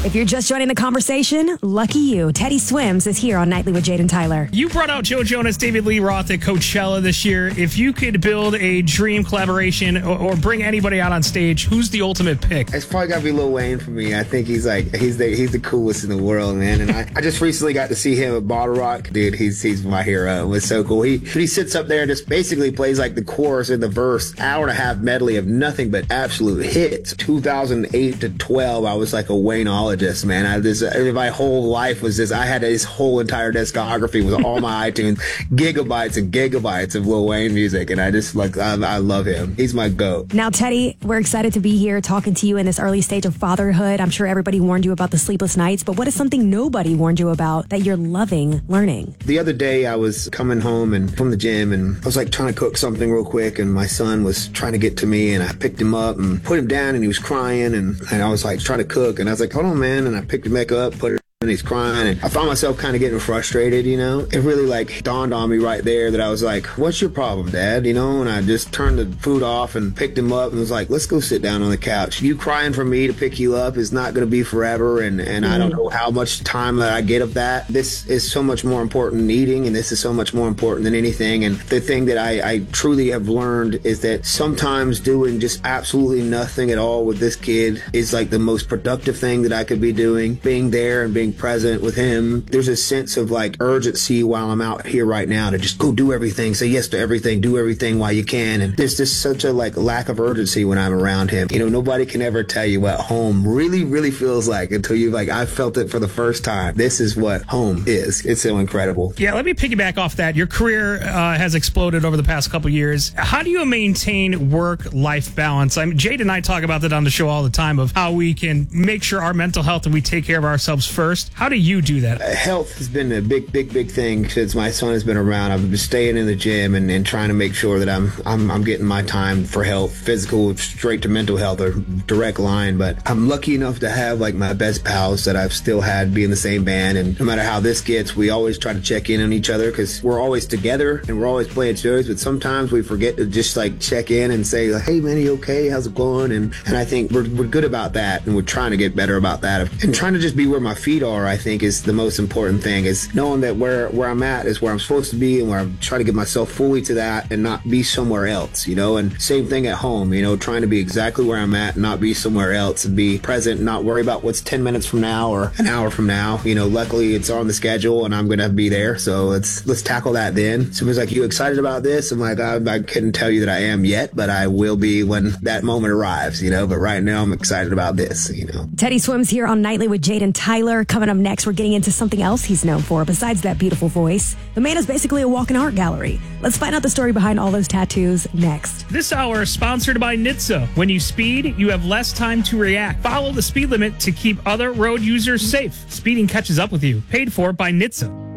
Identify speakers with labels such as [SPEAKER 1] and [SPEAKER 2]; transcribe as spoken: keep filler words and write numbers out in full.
[SPEAKER 1] If you're just joining the conversation, lucky you. Teddy Swims is here on Nightly with Jade and Tyler.
[SPEAKER 2] You brought out Joe Jonas, David Lee Roth at Coachella this year. If you could build a dream collaboration or, or bring anybody out on stage, who's the ultimate pick?
[SPEAKER 3] It's probably got to be Lil Wayne for me. I think he's like, he's the he's the coolest in the world, man. And I, I just recently got to see him at Bottle Rock. Dude, he's he's my hero. It was so cool. He, he sits up there and just basically plays like the chorus and the verse, hour and a half medley of nothing but absolute hits. two thousand eight to twelve, I was like a Wayneologist, man. I just, my whole life was just, I had his whole entire discography with all my iTunes, gigabytes and gigabytes of Lil Wayne music, and I just like, I, I love him. He's my GOAT.
[SPEAKER 1] Now, Teddy, we're excited to be here talking to you in this early stage of fatherhood. I'm sure everybody warned you about the sleepless nights, but what is something nobody warned you about that you're loving learning?
[SPEAKER 3] The other day, I was coming home and from the gym, and I was like trying to cook something real quick, and my son was trying to get to me, and I picked him up and put him down, and he was crying, and, and I was like trying to cook, and I was like, hold on, man, and I picked him back up, put it, and he's crying, and I found myself kind of getting frustrated, you know. It really like dawned on me right there that I was like, what's your problem, Dad? You know, and I just turned the food off and picked him up and was like, let's go sit down on the couch. You crying for me to pick you up is not going to be forever, and, and mm-hmm. I don't know how much time that I get of that. This is so much more important than eating, and this is so much more important than anything. And the thing that I, I truly have learned is that sometimes doing just absolutely nothing at all with this kid is like the most productive thing that I could be doing. Being there and being present with him, there's a sense of like urgency while I'm out here right now to just go do everything, say yes to everything, do everything while you can. And there's just such a like lack of urgency when I'm around him. You know, nobody can ever tell you what home really, really feels like until you like, I felt it for the first time. This is what home is. It's so incredible.
[SPEAKER 2] Yeah, let me piggyback off that. Your career uh, has exploded over the past couple years. How do you maintain work-life balance? I mean, Jade and I talk about that on the show all the time of how we can make sure our mental health and we take care of ourselves first. How do you do that?
[SPEAKER 3] Uh, health has been a big, big, big thing since my son has been around. I've been staying in the gym and, and trying to make sure that I'm, I'm I'm getting my time for health, physical, straight to mental health, or direct line. But I'm lucky enough to have like my best pals that I've still had be in the same band. And no matter how this gets, we always try to check in on each other because we're always together and we're always playing shows. But sometimes we forget to just like check in and say, like, hey, man, are you okay? How's it going? And and I think we're, we're good about that, and we're trying to get better about that. And trying to just be where my feet are, I think, is the most important thing, is knowing that where, where I'm at is where I'm supposed to be, and where I'm trying to get myself fully to that and not be somewhere else, you know. And same thing at home, you know, trying to be exactly where I'm at and not be somewhere else, and be present and not worry about what's ten minutes from now or an hour from now. You know, luckily it's on the schedule and I'm going to be there. So let's, let's tackle that then. Someone's like, you excited about this? I'm like, I, I couldn't tell you that I am yet, but I will be when that moment arrives, you know. But right now I'm excited about this, you know.
[SPEAKER 1] Teddy Swims here on Nightly with Jade and Tyler. Coming up next, we're getting into something else he's known for besides that beautiful voice. The man is basically a walking art gallery. Let's find out the story behind all those tattoos next.
[SPEAKER 2] This hour is sponsored by N H T S A. When you speed, you have less time to react. Follow the speed limit to keep other road users safe. Speeding catches up with you. Paid for by N H T S A.